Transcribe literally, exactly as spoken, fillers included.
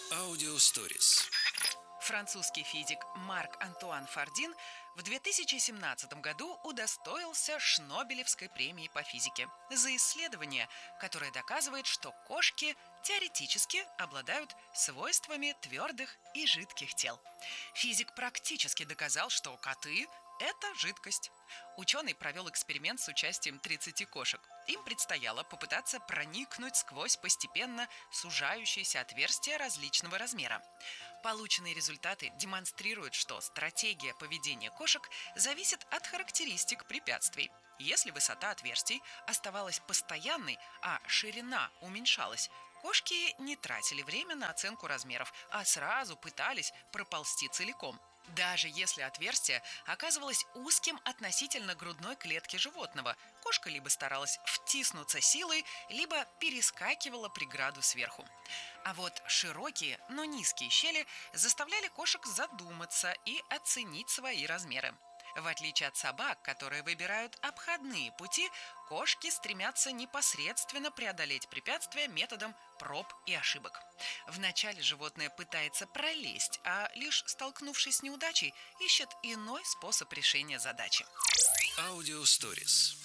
Аудиосторис. Французский физик Марк-Антуан Фардин в две тысячи семнадцатом году удостоился Шнобелевской премии по физике за исследование, которое доказывает, что кошки теоретически обладают свойствами твердых и жидких тел. Физик практически доказал, что коты – это жидкость. Ученый провел эксперимент с участием тридцати кошек. Им предстояло попытаться проникнуть сквозь постепенно сужающиеся отверстия различного размера. Полученные результаты демонстрируют, что стратегия поведения кошек зависит от характеристик препятствий. Если высота отверстий оставалась постоянной, а ширина уменьшалась, кошки не тратили время на оценку размеров, а сразу пытались проползти целиком. Даже если отверстие оказывалось узким относительно грудной клетки животного, кошка либо старалась втиснуться силой, либо перескакивала преграду сверху. А вот широкие, но низкие щели заставляли кошек задуматься и оценить свои размеры. В отличие от собак, которые выбирают обходные пути, кошки стремятся непосредственно преодолеть препятствия методом проб и ошибок. Вначале животное пытается пролезть, а лишь столкнувшись с неудачей, ищет иной способ решения задачи. Аудиосторис.